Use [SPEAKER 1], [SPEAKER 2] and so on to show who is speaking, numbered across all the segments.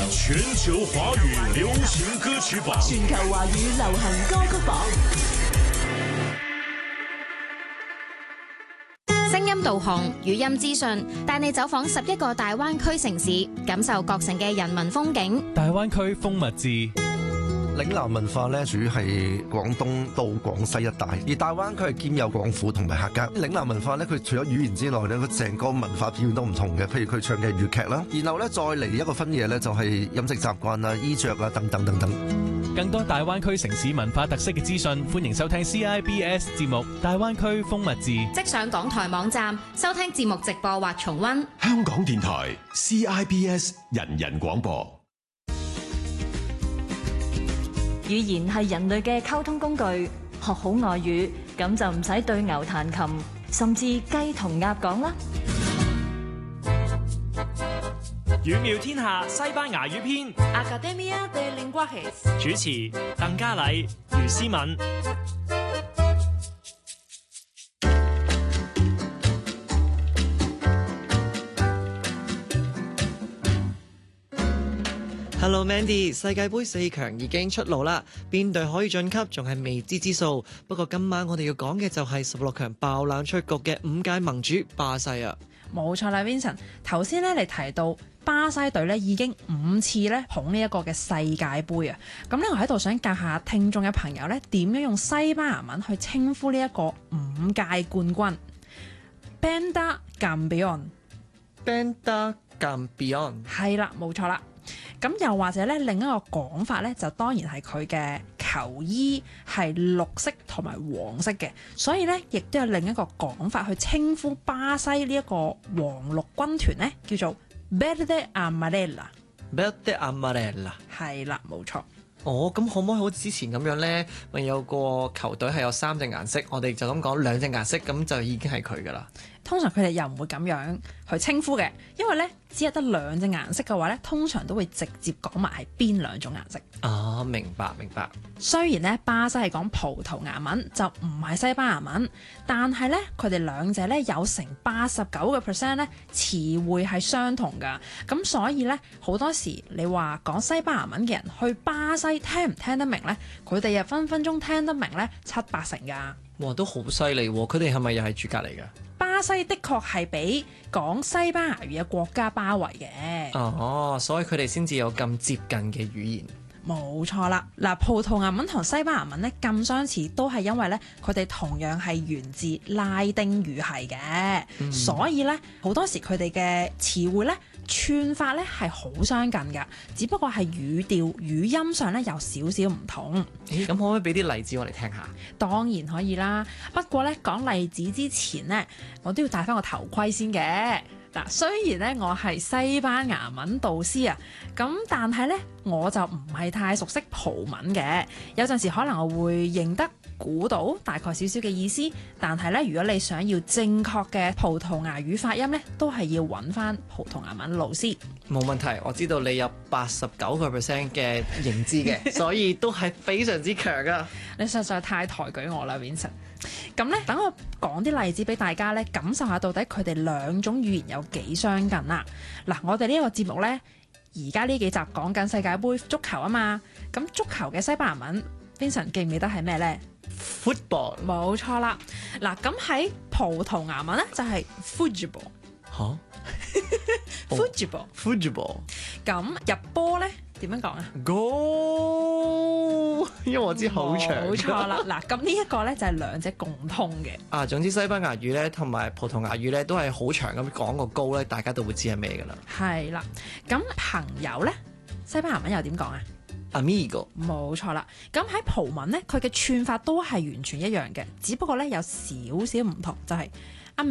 [SPEAKER 1] 全球華語流行歌曲榜，
[SPEAKER 2] 全球華語流行歌曲榜。
[SPEAKER 3] 聲音導航、語音資訊，帶你走訪11個大灣區城市，感受各城嘅人文風景。
[SPEAKER 4] 大灣區風物誌。
[SPEAKER 5] 嶺南文化咧，主要係廣東到廣西一帶，而大灣區係兼有廣府同埋客家。嶺南文化咧，佢除咗語言之外咧，佢成個文化表現都唔同嘅。譬如佢唱嘅粵劇啦，然後咧再嚟一個分野咧，就係飲食習慣啊、衣着啊等等等等。
[SPEAKER 4] 更多大灣區城市文化特色嘅資訊，歡迎收聽 CIBS 節目《大灣區風物誌》。
[SPEAKER 3] 即上港台網站收聽節目直播或重溫。
[SPEAKER 1] 香港電台 CIBS 人人廣播。
[SPEAKER 2] 語言係人類嘅溝通工具，學好外語咁就唔使對牛彈琴，甚至雞同鴨講啦。
[SPEAKER 6] 語妙天下西班牙語篇
[SPEAKER 2] Academia de Lenguajes
[SPEAKER 6] 主持鄧嘉禮、余思敏。
[SPEAKER 7] Hello Mandy， 世界盃4強已經出爐啦，邊隊可以晉級仲係未知之數。不過今晚我哋要講嘅就係16強爆冷出局嘅5屆盟主巴西啊！
[SPEAKER 8] 冇錯啦 ，Vincent， 頭先咧你提到巴西隊咧已經5次咧捧呢一個嘅世界盃啊，咁咧我喺度想教下聽眾嘅朋友咧點樣用西班牙文去稱呼呢一個5屆冠軍 ，Penta Campeón。Penta
[SPEAKER 7] Campeón
[SPEAKER 8] 係啦，冇錯啦。咁又或者咧，另一個講法咧，就當然係佢嘅球衣係綠色同埋黃色嘅，所以咧亦都有另一個講法去稱呼巴西呢一個黃綠軍團咧，叫做 Verde Amarela。Verde
[SPEAKER 7] Amarela
[SPEAKER 8] 係啦，冇錯。
[SPEAKER 7] 哦，咁可唔可以好似之前咁樣咧？咪有個球隊係有3隻顏色，我哋就咁講2隻顏色，咁就已經係佢噶啦。
[SPEAKER 8] 通常佢哋又唔會咁樣去稱呼嘅，因為咧只係得2隻顏色嘅話咧，通常都會直接講埋係邊2種顏色。
[SPEAKER 7] 啊，明白明白。
[SPEAKER 8] 雖然咧巴西係講葡萄牙文，就唔係西班牙文，但係咧佢哋兩者咧有成89% 咧詞彙係相同㗎。咁所以咧好多時你話講西班牙文嘅人去巴西聽唔聽得明咧？佢哋又分分鐘聽得明咧7-8成㗎。
[SPEAKER 7] 哇，都好犀利喎！佢哋係咪又係住隔離㗎？
[SPEAKER 8] 巴西的確係俾講西班牙語嘅國家包圍嘅。
[SPEAKER 7] 哦，所以佢哋先至有咁接近嘅語言。
[SPEAKER 8] 冇錯啦，嗱，葡萄牙文同西班牙文咧咁相似，都係因為咧佢哋同樣係源自拉丁語系嘅，所以咧好多時佢哋嘅詞彙咧串法咧係好相近㗎，只不過係語調、語音上咧有少少唔同。
[SPEAKER 7] 咁可唔可以俾啲例子我哋聽下？
[SPEAKER 8] 當然可以啦，不過咧講例子之前咧，我都要戴翻個頭盔先嘅。嗱，雖然咧我係西班牙文導師啊，咁但係咧我就唔係太熟悉葡文嘅，有陣時可能我會認得估到大概少少嘅意思，但係咧如果你想要正確嘅葡萄牙語發音咧，都係要揾翻葡萄牙文老師。
[SPEAKER 7] 冇問題，我知道你有89% 嘅認知嘅，所以都係非常之強噶。
[SPEAKER 8] 你實在太抬舉我啦 Vincent。咁咧，等我講啲例子俾大家咧，感受下到底佢哋2種語言有幾相近啦。嗱，我哋呢個節目咧，而家呢幾集講緊世界盃足球啊嘛，咁足球嘅西班牙文 Vincent 記唔記得係咩咧？
[SPEAKER 7] Football
[SPEAKER 8] 冇錯啦。嗱，咁喺葡萄牙文咧就係 Futebol。
[SPEAKER 7] 嚇
[SPEAKER 8] ？Futebol。咁入波咧點樣講啊
[SPEAKER 7] ？Goal， 因為我知好長。
[SPEAKER 8] 冇錯啦。嗱，咁呢一個咧就係2者共通嘅。
[SPEAKER 7] 啊，總之西班牙語咧同埋葡萄牙語咧都係好長咁講個高咧，大家都會知係咩噶啦。
[SPEAKER 8] 係啦。咁朋友咧，西班牙文又點講啊
[SPEAKER 7] ？Amigo。
[SPEAKER 8] 冇錯啦。咁喺葡文咧，佢嘅串法都係完全一樣嘅，只不過咧有少少唔同，就係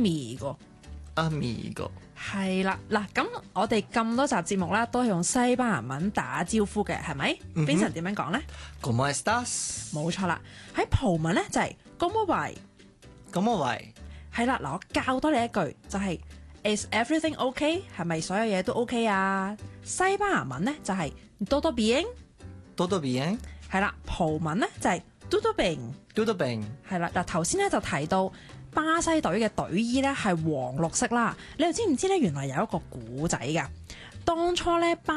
[SPEAKER 8] Amigo。係啦，嗱，咁我哋咁多集節目啦，都係用西班牙文打招呼嘅，係咪？Vincent 點樣講咧
[SPEAKER 7] ？Como estás？
[SPEAKER 8] 冇錯啦，喺葡文咧就係 Como vai？Como
[SPEAKER 7] vai？
[SPEAKER 8] 係啦，嗱，我教多你一句，就係 Is everything okay？ 係咪所有嘢都 OK 啊？西班牙文咧就係 Todo bien？Todo
[SPEAKER 7] bien？
[SPEAKER 8] 係啦，葡文咧就係 Tudo bem？Tudo
[SPEAKER 7] bem？
[SPEAKER 8] 係啦，嗱，頭先咧就提到巴西隊嘅隊衣咧係黃綠色啦，你又知唔知咧？原來有一個古仔㗎，當初咧